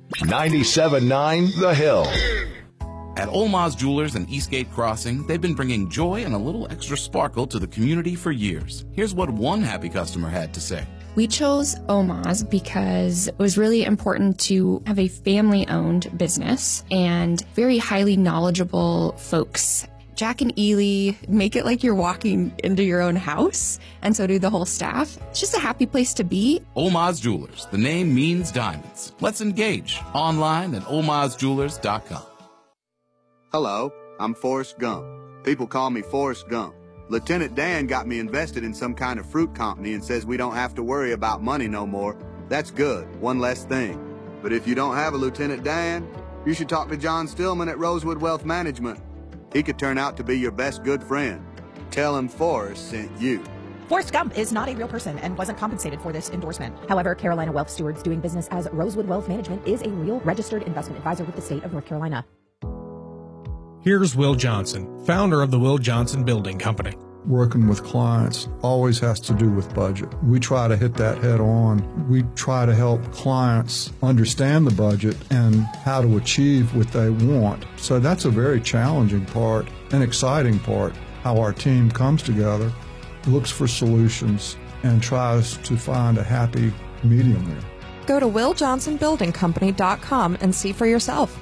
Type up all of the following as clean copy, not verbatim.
97.9 The Hill. At Olmaz Jewelers and Eastgate Crossing, they've been bringing joy and a little extra sparkle to the community for years. Here's what one happy customer had to say. We chose Olmaz because it was really important to have a family-owned business and very highly knowledgeable folks. Jack and Ely make it like you're walking into your own house, and so do the whole staff. It's just a happy place to be. Olmaz Jewelers. The name means diamonds. Let's engage. Online at olmazjewelers.com. Hello, I'm Forrest Gump. People call me Forrest Gump. Lieutenant Dan got me invested in some kind of fruit company and says we don't have to worry about money no more. That's good, one less thing. But if you don't have a Lieutenant Dan, you should talk to John Stillman at Rosewood Wealth Management. He could turn out to be your best good friend. Tell him Forrest sent you. Forrest Gump is not a real person and wasn't compensated for this endorsement. However, Carolina Wealth Stewards doing business as Rosewood Wealth Management is a real registered investment advisor with the state of North Carolina. Here's Will Johnson, founder of the Will Johnson Building Company. Working with clients always has to do with budget. We try to hit that head on. We try to help clients understand the budget and how to achieve what they want. So that's a very challenging part and exciting part, how our team comes together, looks for solutions, and tries to find a happy medium there. Go to willjohnsonbuildingcompany.com and see for yourself.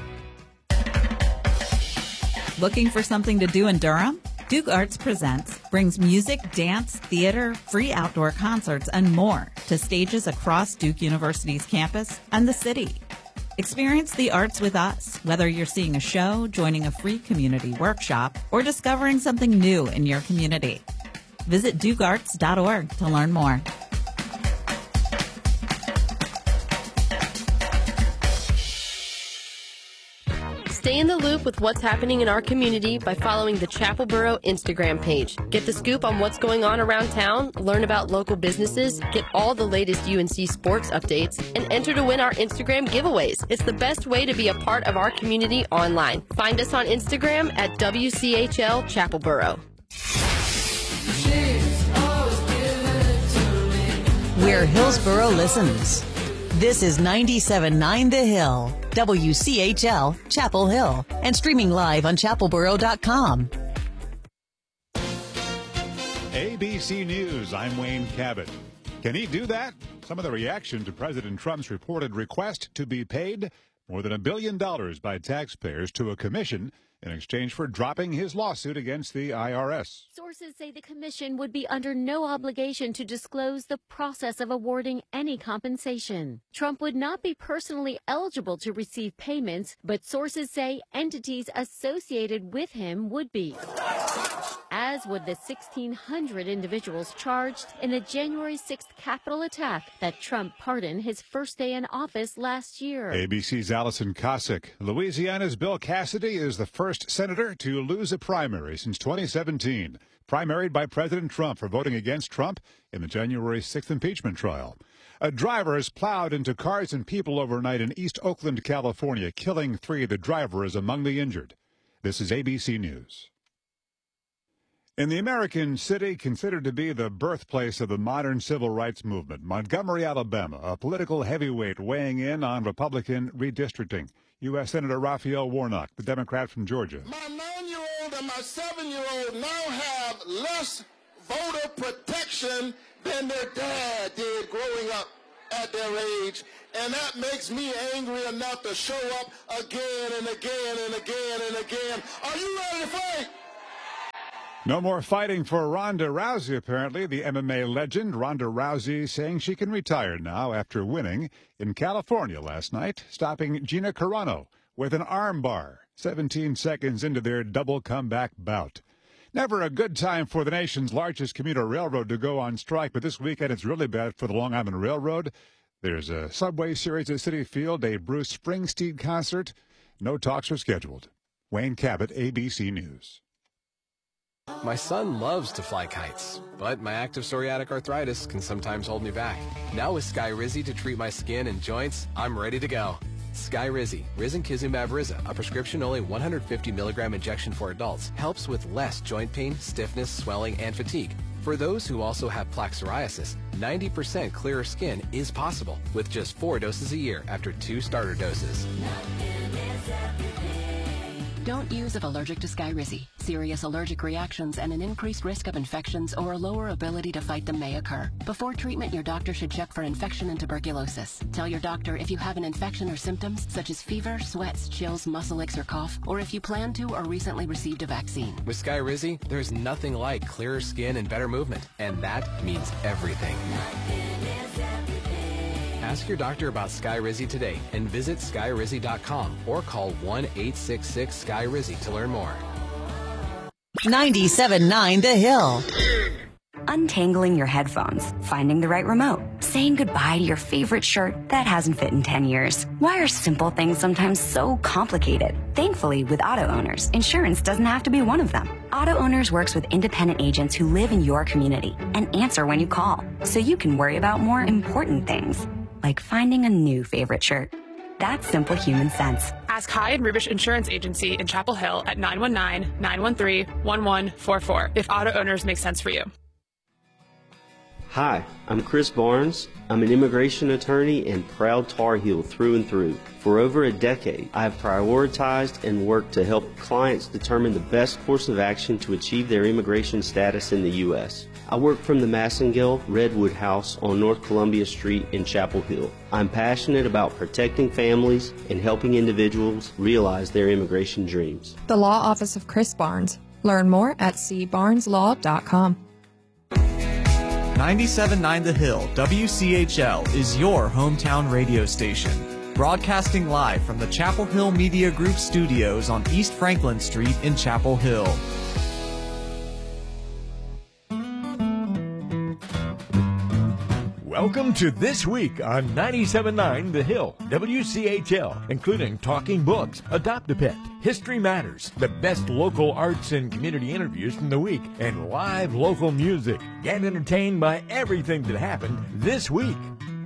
Looking for something to do in Durham? Duke Arts Presents brings music, dance, theater, free outdoor concerts, and more to stages across Duke University's campus and the city. Experience the arts with us, whether you're seeing a show, joining a free community workshop, or discovering something new in your community. Visit dukearts.org to learn more. Stay in the loop with what's happening in our community by following the Chapelboro Instagram page. Get the scoop on what's going on around town, learn about local businesses, get all the latest UNC sports updates, and enter to win our Instagram giveaways. It's the best way to be a part of our community online. Find us on Instagram at WCHL Chapelboro. Where Hillsboro listens. This is 97.9 The Hill, WCHL, Chapel Hill, and streaming live on chapelboro.com. ABC News, I'm Wayne Cabot. Can he do that? Some of the reaction to President Trump's reported request to be paid more than $1 billion by taxpayers to a commission in exchange for dropping his lawsuit against the IRS. Sources say the commission would be under no obligation to disclose the process of awarding any compensation. Trump would not be personally eligible to receive payments, but sources say entities associated with him would be, as would the 1,600 individuals charged in a January 6th Capitol attack that Trump pardoned his first day in office last year. ABC's Allison Cossack. Louisiana's Bill Cassidy is the first senator to lose a primary since 2017, primaried by President Trump for voting against Trump in the January 6th impeachment trial. A driver has plowed into cars and people overnight in East Oakland, California, killing 3. The driver is among the injured. This is ABC News. In the American city considered to be the birthplace of the modern civil rights movement, Montgomery, Alabama, a political heavyweight weighing in on Republican redistricting. U.S. Senator Raphael Warnock, the Democrat from Georgia. My 9-year-old and my 7-year-old now have less voter protection than their dad did growing up at their age. And that makes me angry enough to show up again and again and again and again. Are you ready to fight? No more fighting for Ronda Rousey, apparently. The MMA legend, Ronda Rousey, saying she can retire now after winning in California last night, stopping Gina Carano with an armbar 17 seconds into their double comeback bout. Never a good time for the nation's largest commuter railroad to go on strike, but this weekend it's really bad for the Long Island Railroad. There's a subway series at Citi Field, a Bruce Springsteen concert. No talks are scheduled. Wayne Cabot, ABC News. My son loves to fly kites, but my active psoriatic arthritis can sometimes hold me back. Now with Skyrizi to treat my skin and joints, I'm ready to go. Skyrizi, risankizumab Riza, a prescription-only 150 milligram injection for adults, helps with less joint pain, stiffness, swelling, and fatigue. For those who also have plaque psoriasis, 90% clearer skin is possible with just 4 doses a year after 2 starter doses. Don't use if allergic to Skyrizi. Serious allergic reactions and an increased risk of infections or a lower ability to fight them may occur. Before treatment, your doctor should check for infection and tuberculosis. Tell your doctor if you have an infection or symptoms such as fever, sweats, chills, muscle aches, or cough, or if you plan to or recently received a vaccine. With Skyrizi, there's nothing like clearer skin and better movement, and that means everything. Ask your doctor about Skyrizi today and visit Skyrizi.com or call 1-866-SKY-RIZZI to learn more. 97.9 The Hill. Untangling your headphones, finding the right remote, saying goodbye to your favorite shirt that hasn't fit in 10 years. Why are simple things sometimes so complicated? Thankfully, with Auto Owners, insurance doesn't have to be one of them. Auto Owners works with independent agents who live in your community and answer when you call, so you can worry about more important things, like finding a new favorite shirt. That's simple human sense. Ask Hyde Rubish Insurance Agency in Chapel Hill at 919-913-1144 if Auto Owners make sense for you. Hi, I'm Chris Barnes. I'm an immigration attorney and proud Tar Heel through and through. For over a decade, I have prioritized and worked to help clients determine the best course of action to achieve their immigration status in the U.S. I work from the Massengill Redwood House on North Columbia Street in Chapel Hill. I'm passionate about protecting families and helping individuals realize their immigration dreams. The Law Office of Chris Barnes. Learn more at cbarneslaw.com. 97.9 The Hill, WCHL, is your hometown radio station. Broadcasting live from the Chapel Hill Media Group studios on East Franklin Street in Chapel Hill. Welcome to This Week on 97.9 The Hill, WCHL, including Talking Books, Adopt-A-Pet, History Matters, the best local arts and community interviews from the week, and live local music. Get entertained by everything that happened this week.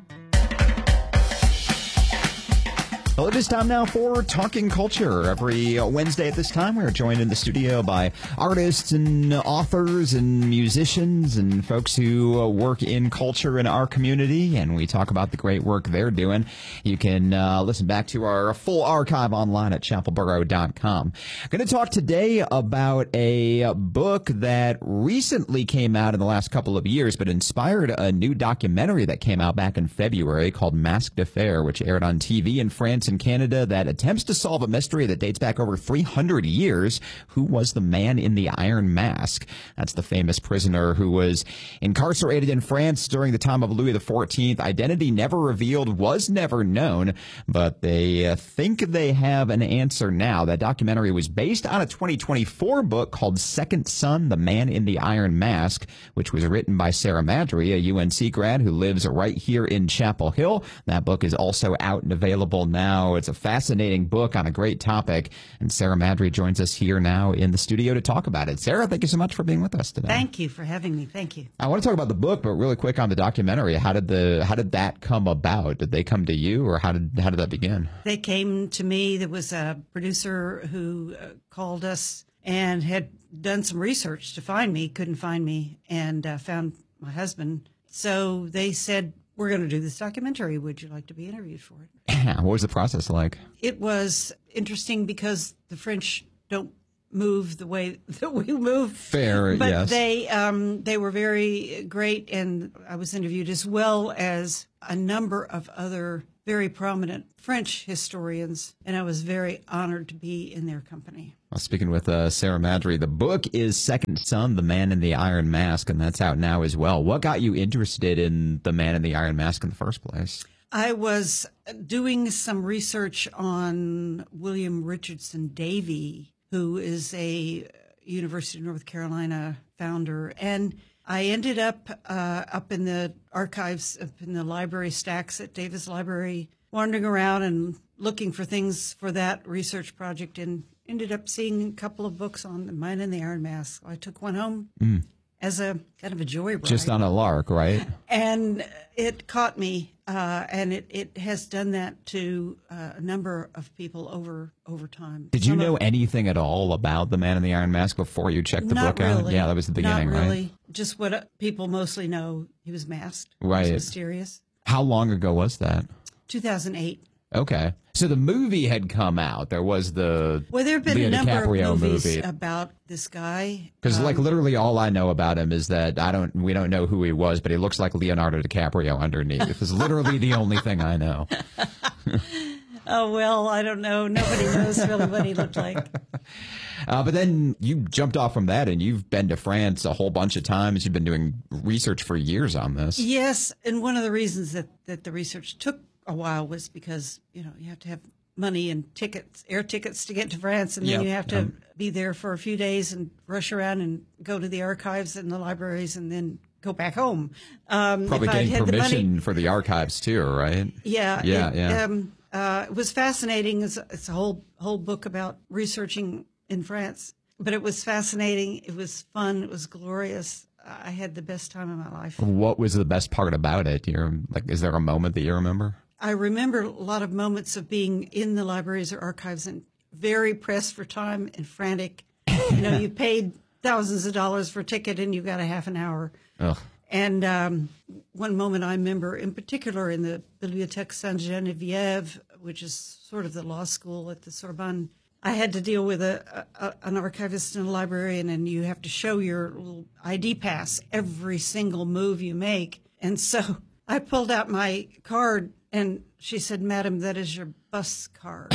Well, it is time now for Talking Culture. Every Wednesday at this time, we're joined in the studio by artists and authors and musicians and folks who work in culture in our community, and we talk about the great work they're doing. You can listen back to our full archive online at chapelboro.com. I'm going to talk today about a book that recently came out in the last couple of years, but inspired a new documentary that came out back in February called Masked Affair, which aired on TV in France and Canada, that attempts to solve a mystery that dates back over 300 years. Who was the man in the Iron Mask? That's the famous prisoner who was incarcerated in France during the time of Louis XIV. Identity never revealed, was never known, but they think they have an answer now. That documentary was based on a 2024 book called Second Son, The Man in the Iron Mask, which was written by Sarah Madry, a UNC grad who lives right here in Chapel Hill. That book is also out and available now. It's a fascinating book on a great topic, and Sarah Madry joins us here now in the studio to talk about it. Sarah, thank you so much for being with us today. Thank you for having me. Thank you. I want to talk about the book, but really quick on the documentary. How did that come about? Did they come to you, or how did that begin? They came to me. There was a producer who called us and had done some research to find me, couldn't find me, and found my husband. So they said, "We're going to do this documentary. Would you like to be interviewed for it?" What was the process like? It was interesting because the French don't move the way that we move. Fair, but yes. They were very great, and I was interviewed as well as a number of other very prominent French historians, and I was very honored to be in their company. Well, speaking with Sarah Madry, the book is Second Son, The Man in the Iron Mask, and that's out now as well. What got you interested in The Man in the Iron Mask in the first place? I was doing some research on William Richardson Davey, who is a University of North Carolina founder, and I ended up in the archives, up in the library stacks at Davis Library, wandering around and looking for things for that research project, and ended up seeing a couple of books on The Man in the Iron Mask. I took one home as a kind of a joyride. Just on a lark, right? And it caught me. And it has done that to a number of people over time. Did you know anything at all about the Man in the Iron Mask before you checked the book out? Yeah, that was the beginning, Not really. right? Just what people mostly know. He was masked. Right. He was mysterious. How long ago was that? 2008. Okay. So the movie had come out. There was the Well, there have been Leo a number DiCaprio of movies movie. about this guy. Because like literally all I know about him is that we don't know who he was, but he looks like Leonardo DiCaprio underneath. It's literally the only thing I know. Oh, well, I don't know. Nobody knows really what he looked like. But then you jumped off from that and you've been to France a whole bunch of times. You've been doing research for years on this. Yes, and one of the reasons that the research took a while was because, you have to have money and air tickets to get to France, and then you have to be there for a few days and rush around and go to the archives and the libraries and then go back home. Probably getting permission for the archives too, right? Yeah. Yeah. It was fascinating. It's a whole book about researching in France, but it was fascinating. It was fun. It was glorious. I had the best time of my life. What was the best part about it? Is there a moment that you remember? I remember a lot of moments of being in the libraries or archives and very pressed for time and frantic. You paid thousands of dollars for a ticket and you got a half an hour. Ugh. And one moment I remember in particular in the Bibliothèque Sainte-Geneviève, which is sort of the law school at the Sorbonne, I had to deal with an archivist and a librarian, and you have to show your little ID pass every single move you make. And so I pulled out my card, and she said, "Madam, that is your bus card."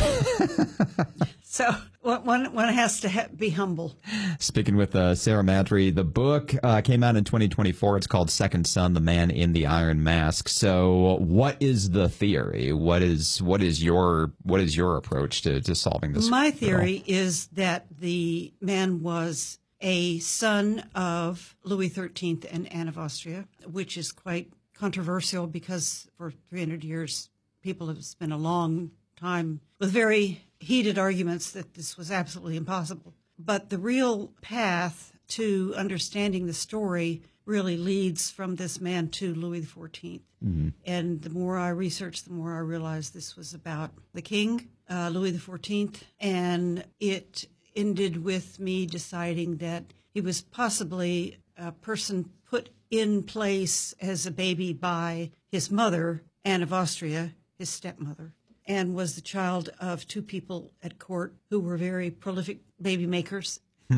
So one has to be humble. Speaking with Sarah Madry, the book came out in 2024. It's called Second Son, The Man in the Iron Mask. So what is the theory? What is your approach to solving this? My theory is that the man was a son of Louis XIII and Anne of Austria, which is quite controversial because for 300 years people have spent a long time with very heated arguments that this was absolutely impossible. But the real path to understanding the story really leads from this man to Louis XIV. Mm-hmm. And the more I researched, the more I realized this was about the king, Louis XIV, and it ended with me deciding that he was possibly a person put in place as a baby by his mother, Anne of Austria, his stepmother, and was the child of two people at court who were very prolific baby makers.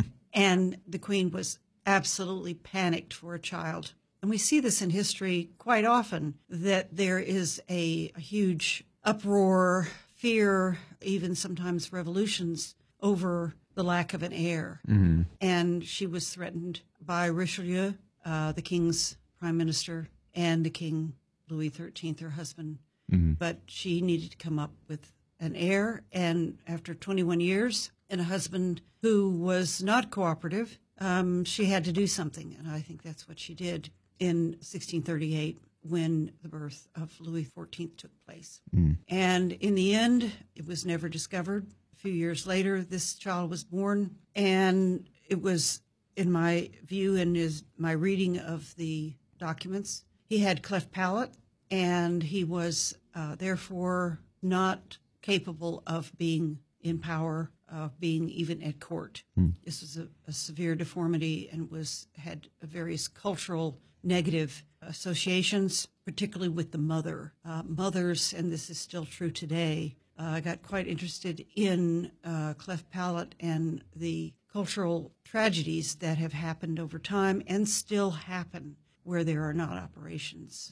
And the queen was absolutely panicked for a child. And we see this in history quite often, that there is a huge uproar, fear, even sometimes revolutions over the lack of an heir. Mm-hmm. And she was threatened by Richelieu, the king's prime minister, and the king, Louis XIII, her husband. Mm-hmm. But she needed to come up with an heir, and after 21 years and a husband who was not cooperative, she had to do something, and I think that's what she did in 1638 when the birth of Louis XIV took place. Mm. And in the end, it was never discovered. A few years later, this child was born, and it was, in my view and my reading of the documents, he had cleft palate, and he was therefore not capable of being in power, of being even at court. Mm. This was a severe deformity and had various cultural negative associations, particularly with the mother. Mothers, and this is still true today, got quite interested in cleft palate and the cultural tragedies that have happened over time and still happen where there are not operations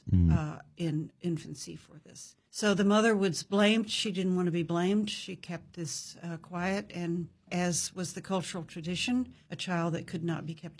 in infancy for this. So the mother was blamed. She didn't want to be blamed. She kept this quiet, and as was the cultural tradition, a child that could not be kept